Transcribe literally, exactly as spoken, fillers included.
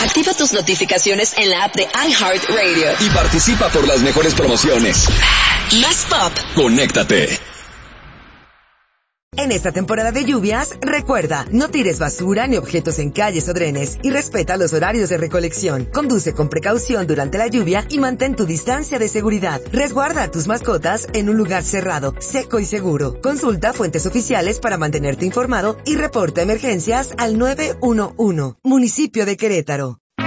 Activa tus notificaciones en la app de iHeartRadio. Y participa por las mejores promociones. Más pop. Conéctate. En esta temporada de lluvias, recuerda, no tires basura ni objetos en calles o drenes y respeta los horarios de recolección. Conduce con precaución durante la lluvia y mantén tu distancia de seguridad. Resguarda a tus mascotas en un lugar cerrado, seco y seguro. Consulta fuentes oficiales para mantenerte informado y reporta emergencias al nueve uno uno. Municipio de Querétaro.